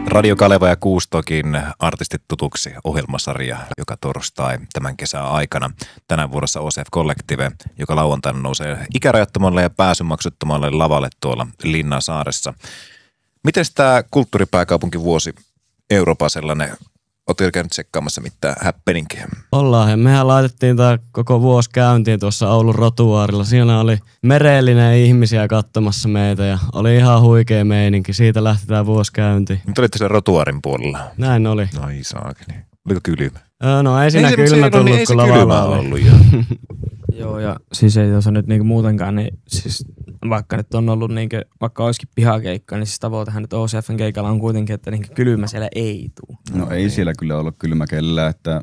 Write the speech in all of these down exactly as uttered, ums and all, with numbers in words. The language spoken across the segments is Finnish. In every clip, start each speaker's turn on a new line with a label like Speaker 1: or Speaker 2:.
Speaker 1: Radio Kaleva ja Kuustokin artistit tutuksi ohjelmasarja, joka torstai tämän kesän aikana. Tänään vuorossa O C F Collective, joka lauantaina nousee ikärajattomalle ja pääsymaksuttomalle lavalle tuolla Linnansaaressa. Miten tämä kulttuuripääkaupunkivuosi Euroopan sellainen, ootko käynyt tsekkaamassa mitään happeningia?
Speaker 2: Ollaan, ja mehän laitettiin tämä koko vuosi käyntiin tuossa Oulun rotuaarilla. Siinä oli merellinen ihmisiä katsomassa meitä ja oli ihan huikea meininki. Siitä lähti tämä vuosi käyntiin.
Speaker 1: Nyt olitte siellä rotuaarin puolella.
Speaker 2: Näin oli.
Speaker 1: Ai saakeli. Oliko kylmä?
Speaker 2: Öö, no ei siinä
Speaker 1: ei
Speaker 2: kylmä
Speaker 1: se,
Speaker 2: tullut,
Speaker 1: no, niin,
Speaker 2: kun
Speaker 1: ei se
Speaker 2: lavalla oli.
Speaker 1: ollut. Jo.
Speaker 3: Joo, ja siis ei tuossa nyt niinku muutenkaan, niin siis vaikka nyt on ollut niinku, vaikka olisikin pihakeikka, niin siis tavoitehan nyt O C F:n keikalla on kuitenkin, että niinku kylmä siellä ei tule.
Speaker 4: No ei siellä kyllä ollut kylmä kellään, että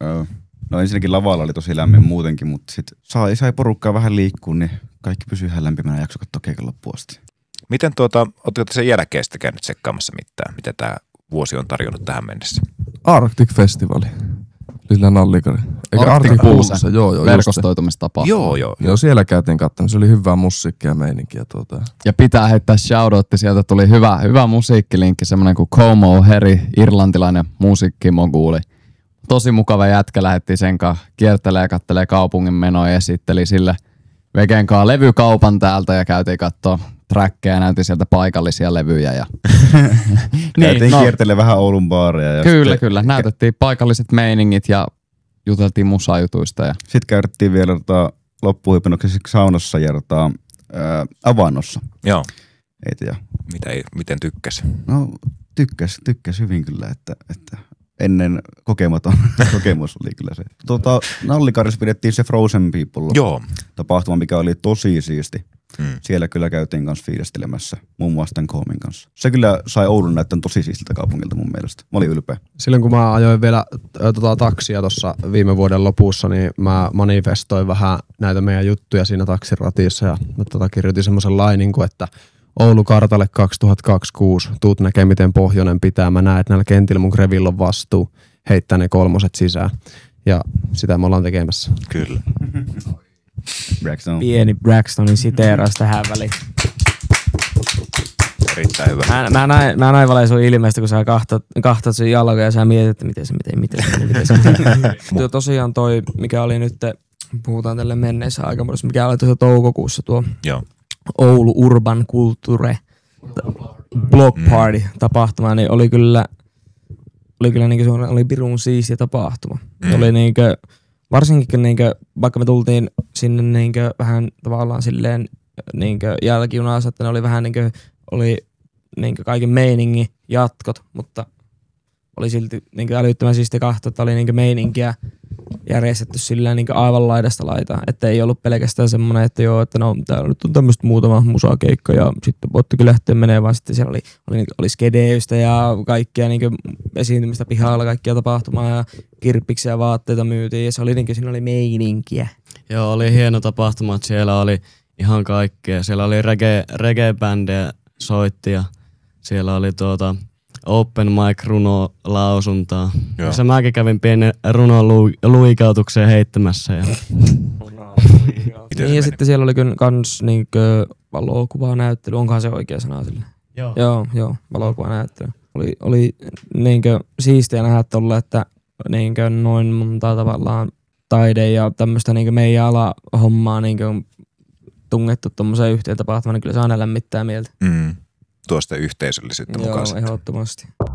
Speaker 4: no ensinnäkin lavalla oli tosi lämmin muutenkin, mutta sit sai, sai porukkaa vähän liikkua, niin kaikki pysyy ihan lämpimänä ja jakso katsoa keikan loppuun asti.
Speaker 1: Miten tuota, ootteko sen jälkeistä käynyt tsekkaamassa mitään, mitä tämä vuosi on tarjonnut tähän mennessä?
Speaker 5: Arctic Festivali. Lilla Nallikari.
Speaker 6: Eikä Arctic Pulse,
Speaker 5: joo, joo,
Speaker 6: verkostoitumistapa.
Speaker 1: Joo, joo.
Speaker 5: Joo, siellä käytiin katsomaan. Se oli hyvää musiikkia ja meininkiä. Tuota.
Speaker 6: Ja pitää heittää shoutoutti, sieltä tuli hyvä, hyvä musiikkilinkki, semmonen kuin Como Heri, irlantilainen musiikkimoguuli. Tosi mukava jätkä, lähdettiin sen kanssa kiertelee ja kattelee kaupungin menoja ja esitteli sille Vegen kanssa levykaupan täältä ja käytiin kattoo trackeja ja näytin sieltä paikallisia levyjä. Ja
Speaker 4: Käytiin niin, no, kiertelee vähän Oulun baareja. Ja
Speaker 6: kyllä,
Speaker 4: sitten
Speaker 6: kyllä. Näytettiin paikalliset meiningit ja juteltiin musajutuista. Ja
Speaker 4: sitten käytettiin vielä tota, loppuhypnoksessa saunassa ja tota, ää, avannossa.
Speaker 1: Joo.
Speaker 4: Eitä ja.
Speaker 1: Mitä, miten tykkäs?
Speaker 4: No tykkäs, tykkäs hyvin kyllä, että, että ennen kokematon kokemus oli kyllä se. Tota, Nallikarissa pidettiin se Frozen People
Speaker 1: Joo.
Speaker 4: tapahtuma, mikä oli tosi siisti.
Speaker 1: Hmm.
Speaker 4: Siellä kyllä käytiin kanssa fiilistelemässä, muun muassa tämän Koomin kanssa. Se kyllä sai Oulun näyttää tosi siistiltä kaupungilta mun mielestä. Mä olin ylpeä.
Speaker 7: Silloin kun mä ajoin vielä ä, tota, taksia tuossa viime vuoden lopussa, niin mä manifestoin vähän näitä meidän juttuja siinä taksiratissa. Ja mä tota, kirjoitin semmoisen lainin kuin, että Oulu kartalle kaksituhattakaksikymmentäkuusi. Tuut näkee, miten pohjoinen pitää. Mä näen, että näillä kentillä mun Grevillä on vastuu heittää ne kolmoset sisään. Ja sitä me ollaan tekemässä.
Speaker 1: Kyllä.
Speaker 4: Braxton.
Speaker 3: Pieni Braxtonin siteeraus tähän väliin.
Speaker 1: Erittäin hyvä.
Speaker 3: Mä, mä näin, mä näin vaan sun ilmeistä, kun sä kahtat, kahtat sen jalkoja ja sä mietit, että miten se, miten, miten se, miten se. Tuo tosiaan toi, mikä oli nyt, puhutaan tälle menneessä aikamuodossa, mikä oli tuossa toukokuussa tuo
Speaker 1: Joo.
Speaker 3: Oulu Urban Culture Block Party mm. tapahtuma, niin oli kyllä, oli kyllä niinku suoraan, oli pirun siistiä tapahtuma. Mm. Oli niinku, varsinkin niinku, vaikka me tultiin sinne niinku vähän tavallaan silleen niinku jälkijunassa, että ne oli vähän niinku, oli niinku kaiken meiningin jatkot, mutta oli silti niinku älyttömän siistiä kahtoa, että oli niinku meininkiä järjestetty silleen niinku aivan laidasta laitaan, että ei ollut pelkästään semmoinen, että joo, että no täällä nyt on tämmöistä muutama musakeikka ja sitten voittokin lähteä menee, vaan sitten siellä oli, oli, oli skedeystä ja kaikkia niinku esiintymistä pihalla, kaikkia tapahtumaa ja kirppiksiä ja vaatteita myytiin ja se oli niinku, siinä oli meininkiä.
Speaker 2: Joo, oli hieno tapahtuma, että siellä oli ihan kaikkea. Siellä oli reggae, reggae-bändejä soitti ja siellä oli tuota open mic runolausuntaa. Se mäkin kävin pienen runon lu, luikautukseen heittämässä. Ja
Speaker 3: niin ja sitten siellä oli kyllä kans niinkö valokuvanäyttely, onkohan se oikea sana sille?
Speaker 2: Joo.
Speaker 3: Joo, joo, valokuvanäyttely. Oli, oli niinkö siistiä nähdä tolle, että niinkö noin monta tavallaan taide ja tämmöstä niinkö meidän alahommaa niinkö on tungettu tommoseen yhteen tapahtumaan, niin kyllä se aina lämmittää mieltä.
Speaker 1: Mm. Tuosta yhteisöllisyyttä mukaan.
Speaker 3: Joo, ehdottomasti.